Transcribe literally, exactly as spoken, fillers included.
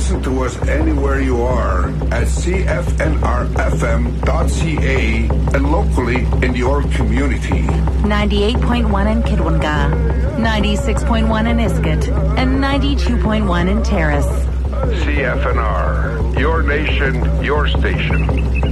listen to us anywhere you are at c f n r f m dot c a and locally in your community. ninety-eight point one in Kidwinga, ninety-six point one in Iskut, and ninety-two point one in Terrace. C F N R, your nation, your station.